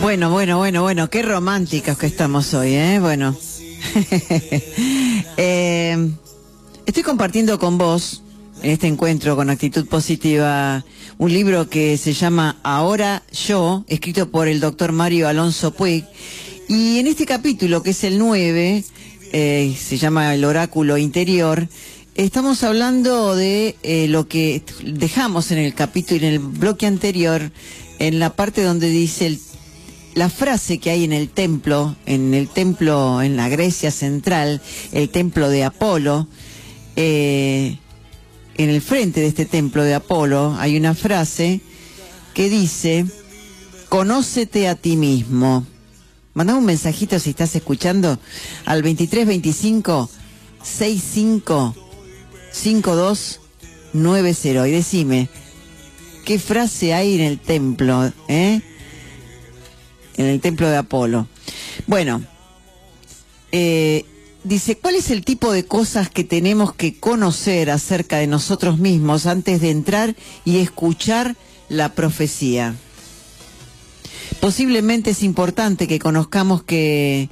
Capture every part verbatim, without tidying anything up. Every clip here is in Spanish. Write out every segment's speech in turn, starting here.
Bueno, bueno, bueno, bueno, qué románticos que estamos hoy, ¿eh? Bueno. eh, estoy compartiendo con vos, en este encuentro con actitud positiva, un libro que se llama Ahora Yo, escrito por el doctor Mario Alonso Puig. Y en este capítulo, que es el nueve, eh, se llama El Oráculo Interior, estamos hablando de eh, lo que dejamos en el capítulo, en el bloque anterior, en la parte donde dice el, la frase que hay en el templo, en el templo en la Grecia central, el templo de Apolo. Eh, en el frente de este templo de Apolo hay una frase que dice: conócete a ti mismo. Mandá un mensajito si estás escuchando al veintitrés veinticinco sesenta y cinco cincuenta y dos noventa y decime qué frase hay en el templo, ¿eh? En el templo de Apolo. Bueno, eh, dice, ¿cuál es el tipo de cosas que tenemos que conocer acerca de nosotros mismos antes de entrar y escuchar la profecía? Posiblemente es importante que conozcamos que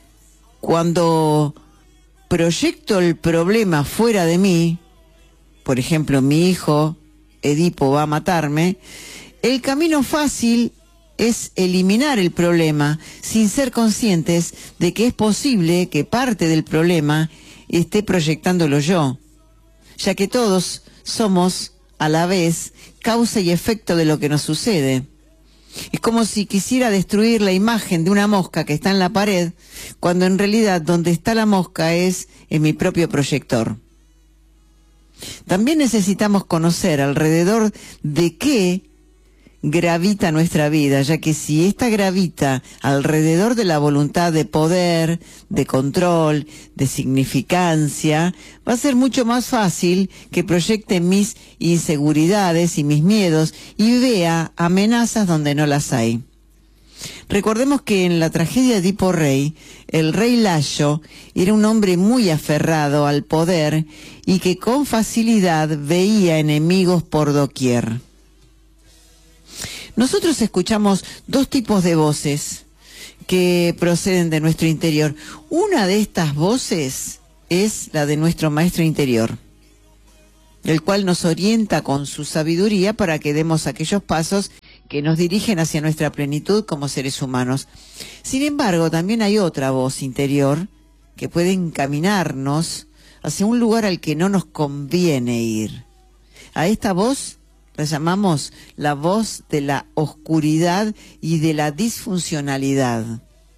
cuando proyecto el problema fuera de mí, por ejemplo, mi hijo Edipo va a matarme, el camino fácil es eliminar el problema sin ser conscientes de que es posible que parte del problema esté proyectándolo yo, ya que todos somos a la vez causa y efecto de lo que nos sucede. Es como si quisiera destruir la imagen de una mosca que está en la pared, cuando en realidad donde está la mosca es en mi propio proyector. También necesitamos conocer alrededor de qué gravita nuestra vida, ya que si esta gravita alrededor de la voluntad de poder, de control, de significancia, va a ser mucho más fácil que proyecte mis inseguridades y mis miedos y vea amenazas donde no las hay. Recordemos que en la tragedia de Edipo Rey, el rey Layo era un hombre muy aferrado al poder y que con facilidad veía enemigos por doquier. Nosotros escuchamos dos tipos de voces que proceden de nuestro interior. Una de estas voces es la de nuestro maestro interior, el cual nos orienta con su sabiduría para que demos aquellos pasos que nos dirigen hacia nuestra plenitud como seres humanos. Sin embargo, también hay otra voz interior que puede encaminarnos hacia un lugar al que no nos conviene ir. A esta voz la llamamos la voz de la oscuridad y de la disfuncionalidad.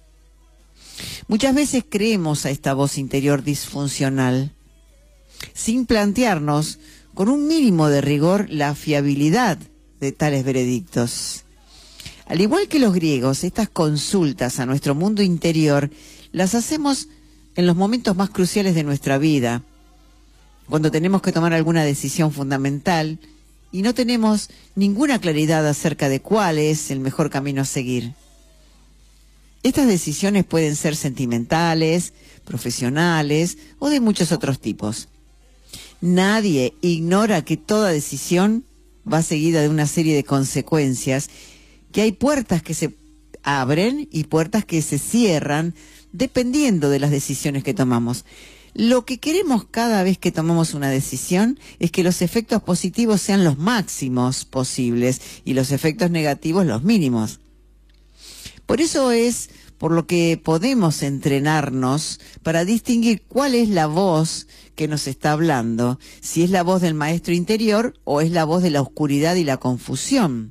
Muchas veces creemos a esta voz interior disfuncional, sin plantearnos con un mínimo de rigor la fiabilidad de tales veredictos. Al igual que los griegos, estas consultas a nuestro mundo interior las hacemos en los momentos más cruciales de nuestra vida, cuando tenemos que tomar alguna decisión fundamental y no tenemos ninguna claridad acerca de cuál es el mejor camino a seguir. Estas decisiones pueden ser sentimentales, profesionales o de muchos otros tipos. Nadie ignora que toda decisión va seguida de una serie de consecuencias, que hay puertas que se abren y puertas que se cierran dependiendo de las decisiones que tomamos. Lo que queremos cada vez que tomamos una decisión es que los efectos positivos sean los máximos posibles y los efectos negativos los mínimos. Por eso es por lo que podemos entrenarnos para distinguir cuál es la voz que nos está hablando, si es la voz del maestro interior o es la voz de la oscuridad y la confusión.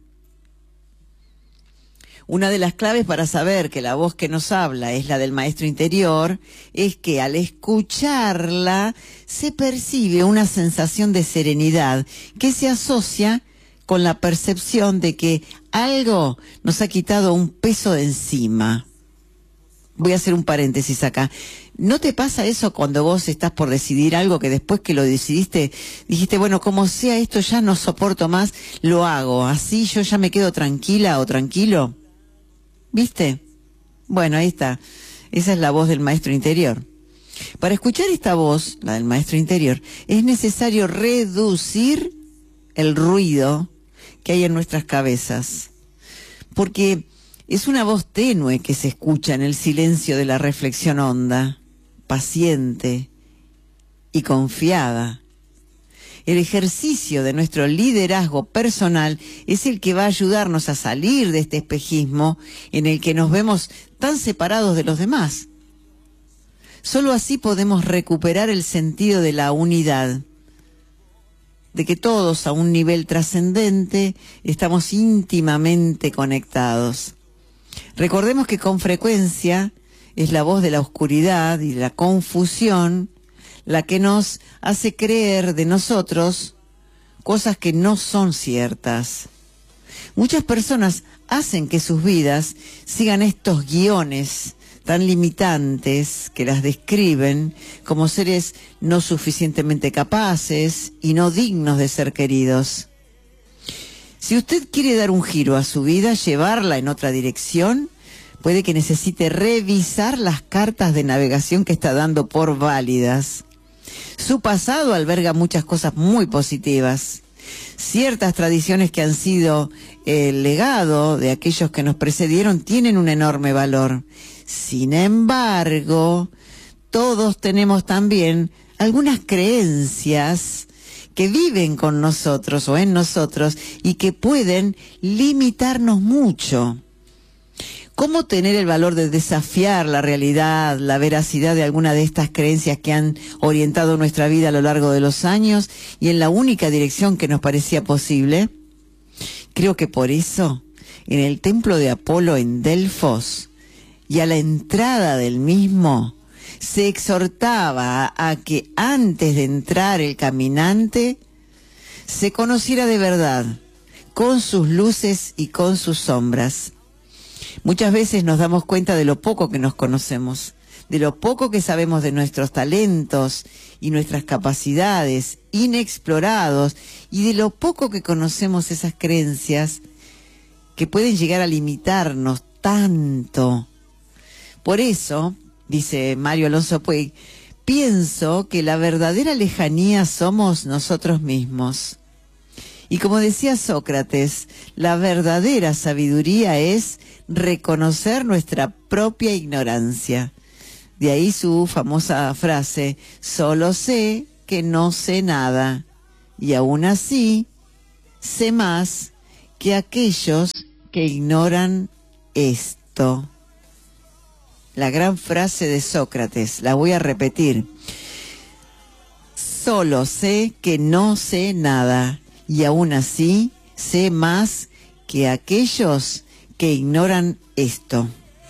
Una de las claves para saber que la voz que nos habla es la del maestro interior es que al escucharla se percibe una sensación de serenidad que se asocia con la percepción de que algo nos ha quitado un peso de encima. Voy a hacer un paréntesis acá. ¿No te pasa eso cuando vos estás por decidir algo que después que lo decidiste, dijiste, bueno, como sea esto ya no soporto más, lo hago, así yo ya me quedo tranquila o tranquilo? ¿Viste? Bueno, ahí está. Esa es la voz del maestro interior. Para escuchar esta voz, la del maestro interior, es necesario reducir el ruido que hay en nuestras cabezas. Porque Es una voz tenue que se escucha en el silencio de la reflexión honda, paciente y confiada. El ejercicio de nuestro liderazgo personal es el que va a ayudarnos a salir de este espejismo en el que nos vemos tan separados de los demás. Solo así podemos recuperar el sentido de la unidad, de que todos a un nivel trascendente estamos íntimamente conectados. Recordemos que con frecuencia es la voz de la oscuridad y de la confusión la que nos hace creer de nosotros cosas que no son ciertas. Muchas personas hacen que sus vidas sigan estos guiones tan limitantes que las describen como seres no suficientemente capaces y no dignos de ser queridos. Si usted quiere dar un giro a su vida, llevarla en otra dirección, puede que necesite revisar las cartas de navegación que está dando por válidas. Su pasado alberga muchas cosas muy positivas. Ciertas tradiciones que han sido el legado de aquellos que nos precedieron tienen un enorme valor. Sin embargo, todos tenemos también algunas creencias que viven con nosotros o en nosotros y que pueden limitarnos mucho. ¿Cómo tener el valor de desafiar la realidad, la veracidad de alguna de estas creencias que han orientado nuestra vida a lo largo de los años y en la única dirección que nos parecía posible? Creo que por eso, en el templo de Apolo en Delfos y a la entrada del mismo, se exhortaba a que antes de entrar el caminante se conociera de verdad, con sus luces y con sus sombras. Muchas veces nos damos cuenta de lo poco que nos conocemos, de lo poco que sabemos de nuestros talentos y nuestras capacidades inexplorados y de lo poco que conocemos esas creencias que pueden llegar a limitarnos tanto. Por eso, dice Mario Alonso Puig, pienso que la verdadera lejanía somos nosotros mismos. Y como decía Sócrates, la verdadera sabiduría es reconocer nuestra propia ignorancia. De ahí su famosa frase, solo sé que no sé nada, y aún así sé más que aquellos que ignoran esto. La gran frase de Sócrates, la voy a repetir. Solo sé que no sé nada, y aún así sé más que aquellos que ignoran esto.